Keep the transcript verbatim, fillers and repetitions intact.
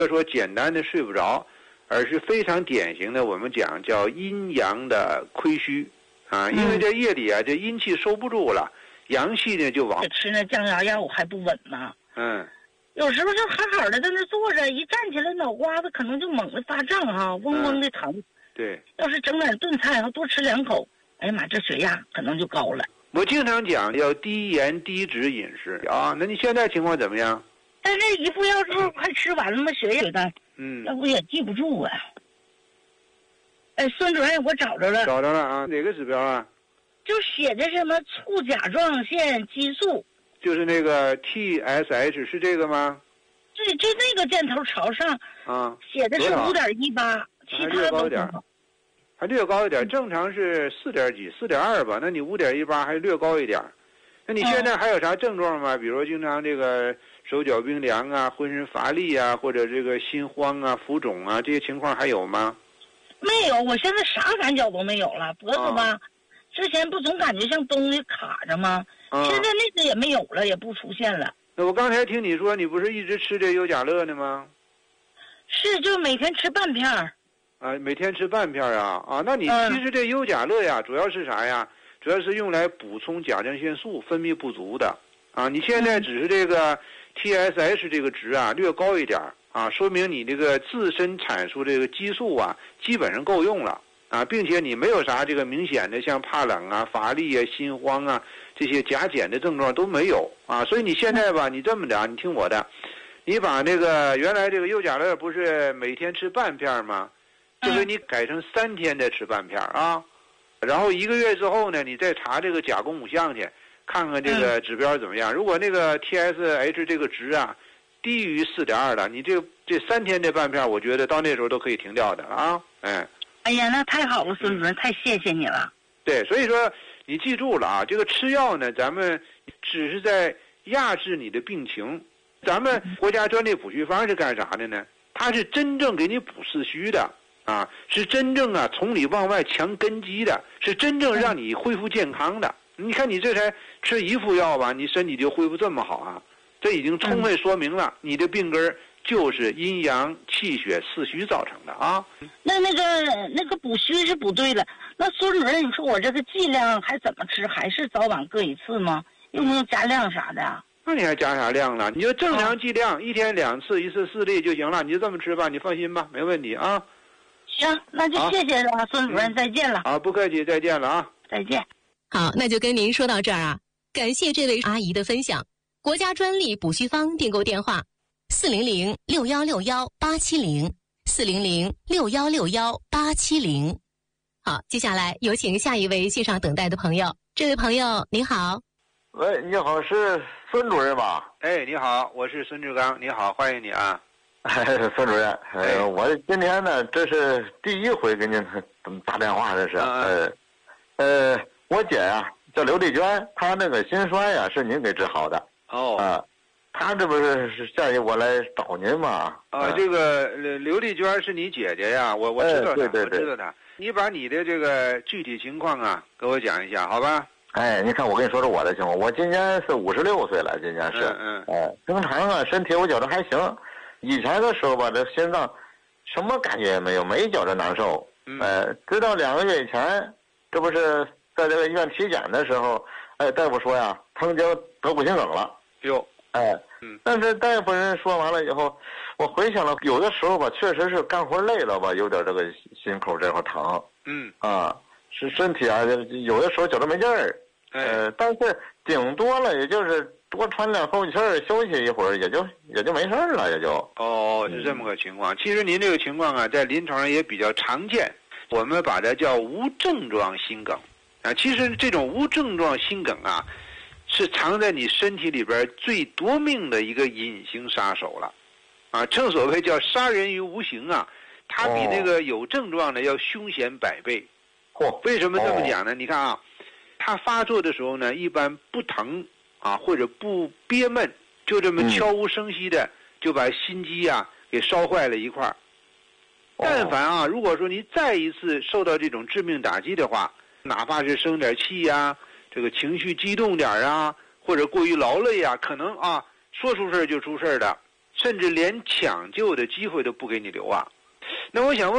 说简单的睡不着，而是非常典型的我们讲叫阴阳的亏虚啊，因为这夜里啊这阴气收不住了，阳气呢就往吃那降压药还不稳呢。 嗯， 有时候就好好的在那坐着，一站起来脑瓜子可能就猛地发胀哈，嗡嗡的疼。嗯、 对， 要是整点炖菜，然后多吃两口，哎呀妈，这血压可能就高了。 我经常讲要低盐低脂饮食啊，那你现在情况怎么样？ 但是一副药之后快吃完了吗？血液的， 嗯， 要不也记不住啊。哎，孙主任，我找着了， 找着了啊，哪个指标啊？ 就写的什么促甲状腺激素， 就是那个 T S H 是这个吗？ 对，就那个箭头朝上啊， 写的是五点一八，其他都点，还略高一点，正常是四点几，四点二吧，那你五点一八还略高一点。那你现在还有啥症状吗？比如经常这个手脚冰凉啊，浑身乏力啊，或者这个心慌啊、浮肿啊，这些情况还有吗？ 没有，我现在啥感觉都没有了。脖子吧，啊、之前不总感觉像东西卡着吗？啊、现在那个也没有了，也不出现了。 那我刚才听你说，你不是一直吃这优甲乐呢吗？ 是，就每天吃半片儿。 啊，每天吃半片啊啊，那你其实这优甲乐呀，主要是啥呀？主要是用来补充甲状腺素分泌不足的啊。你现在只是这个 T S H 这个值啊略高一点啊，说明你这个自身产出这个激素啊基本上够用了啊，并且你没有啥这个明显的像怕冷啊、乏力啊、心慌啊这些甲减的症状都没有啊。所以你现在吧，你这么的，你听我的，你把这个原来这个优甲乐不是每天吃半片吗？就给你改成三天再吃半片啊。然后一个月之后呢，你再查这个甲功五项去，看看这个指标怎么样。如果那个 T S H 这个值啊低于四点二了，你这这三天这半片，我觉得到那时候都可以停掉的啊。哎， 哎呀，那太好了，孙主任，太谢谢你了。 对，所以说你记住了啊，这个吃药呢，咱们只是在压制你的病情。咱们国家专利补虚方是干啥的呢？它是真正给你补四虚的。啊，是真正啊从里往外强根基的，是真正让你恢复健康的。你看你这才吃一副药吧，你身体就恢复这么好啊，这已经充分说明了你的病根就是阴阳气血四虚造成的啊。 那那个那个补虚是补对了，那孙主任，你说我这个剂量还怎么吃？还是早晚各一次吗？用不用加量啥的啊？ 那你还加啥量了？你就正常剂量，啊、一天两次，一次四粒就行了，你就这么吃吧，你放心吧，没问题啊。 行，那就谢谢了，孙主任，再见了。 好，不客气，再见了啊， 再见。 好，那就跟您说到这儿啊，感谢这位阿姨的分享。国家专利补虚方订购电话：四零零六幺六幺八七零，四零零六幺六幺八七零。好，接下来有请下一位线上等待的朋友。这位朋友您好。 喂，你好，是孙主任吧？ 哎，你好，我是孙志刚，你好，欢迎你啊。 哎，孙主任，呃，我今天呢，这是第一回给您打电话，这是，呃，呃，我姐呀、啊、叫刘丽娟，她那个心衰呀是您给治好的。 哦。 啊、呃，她这不是是建议我来找您嘛？ 啊，呃、这个刘丽娟是你姐姐呀，我我知道她， 哎、对对对我知道她。你把你的这个具体情况啊，给我讲一下，好吧？ 哎，你看，我跟你说说我的情况，我今年是五十六岁了，今年是， 嗯嗯， 哎，正常啊，身体我觉得还行。以前的时候吧，这心脏什么感觉也没有，没觉着难受。 嗯， 呃，直到两个月以前，这不是在这个医院体检的时候，哎，大夫说呀，曾经得过心梗了。 哟， 哎， 嗯， 但是大夫人说完了以后，我回想了，有的时候吧，确实是干活累了吧，有点这个心口这块疼。 嗯， 啊，是身体啊，有的时候觉得没劲儿。 哎、 呃，但是顶多了，也就是多喘两口气儿，休息一会儿，也就也就没事儿了，也就。 哦，是这么个情况。其实您这个情况啊，在临床上也比较常见，我们把它叫无症状心梗啊。其实这种无症状心梗啊，是藏在你身体里边最夺命的一个隐形杀手了啊。正所谓叫杀人于无形啊，它比那个有症状的要凶险百倍。 嚯、 为什么这么讲呢？你看啊，它发作的时候呢，一般不疼啊，或者不憋闷，就这么悄无声息的就把心肌啊给烧坏了一块儿。但凡啊，如果说你再一次受到这种致命打击的话，哪怕是生点气呀，这个情绪激动点啊，或者过于劳累呀，可能啊说出事儿就出事儿的， 甚至连抢救的机会都不给你留啊。那我想问。